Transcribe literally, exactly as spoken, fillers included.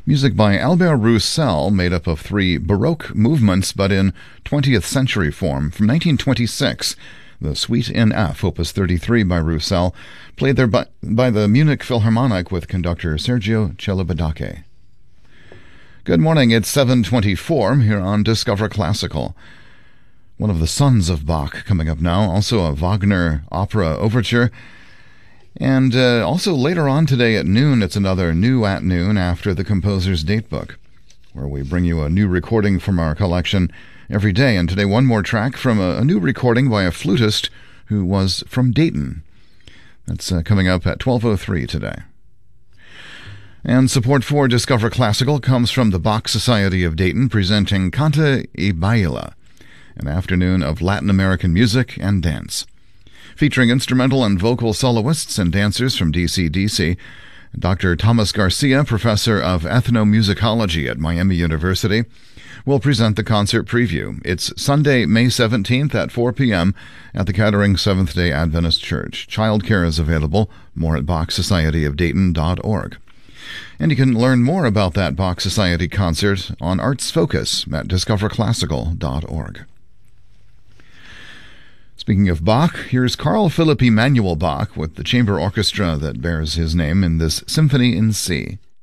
Music by Albert Roussel, made up of three Baroque movements but in twentieth century form, from nineteen twenty-six. The Suite in F, Opus thirty-three by Roussel, played there by, by the Munich Philharmonic with conductor Sergio Celibidache. Good morning, it's seven twenty-four here on Discover Classical. One of the sons of Bach coming up now, also a Wagner opera overture. And uh, also later on today at noon, it's another New at Noon after the composer's datebook, where we bring you a new recording from our collection every day. And today one more track from a, a new recording by a flutist who was from Dayton. That's uh, coming up at twelve oh three today. And support for Discover Classical comes from the Bach Society of Dayton, presenting Canta y Baila, an afternoon of Latin American music and dance. Featuring instrumental and vocal soloists and dancers from D C D C, Doctor Thomas Garcia, professor of ethnomusicology at Miami University, will present the concert preview. It's Sunday, May seventeenth at four p.m. at the Kettering Seventh-day Adventist Church. Childcare is available. More at bach society of dayton dot org. And you can learn more about that Bach Society concert on Arts Focus at discover classical dot org. Speaking of Bach, here's Carl Philipp Emanuel Bach with the chamber orchestra that bears his name in this Symphony in C.